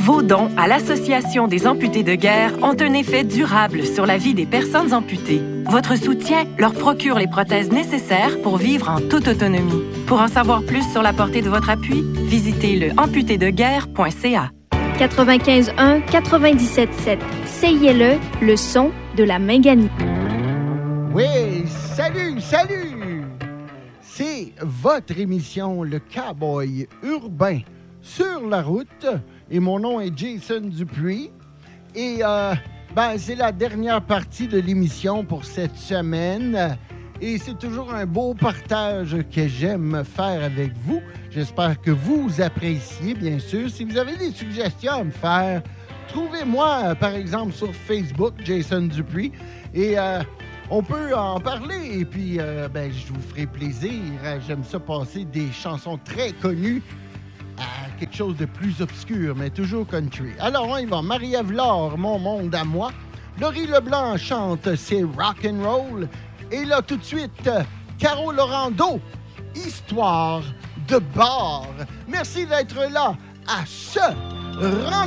Vos dons à l'Association des amputés de guerre ont un effet durable sur la vie des personnes amputées. Votre soutien leur procure les prothèses nécessaires pour vivre en toute autonomie. Pour en savoir plus sur la portée de votre appui, visitez le amputédeguerre.ca. 95.1, 97.7. CILE, le son de la Minganie. Oui, salut! C'est votre émission, le Cowboy urbain sur la route. Et mon nom est Jason Dupuis. Et c'est la dernière partie de l'émission pour cette semaine. Et c'est toujours un beau partage que j'aime faire avec vous. J'espère que vous appréciez, bien sûr. Si vous avez des suggestions à me faire, trouvez-moi, par exemple, sur Facebook, Jason Dupuis. Et on peut en parler. Et puis, je vous ferai plaisir. J'aime ça passer des chansons très connues à quelque chose de plus obscur, mais toujours country. Alors, on y va. Marie-Ève Laure, Mon monde à moi. Laurie Leblanc chante C'est rock'n'roll. Et là, tout de suite, Caro Laurando, Histoire de bar. Merci d'être là à ce rendez-vous.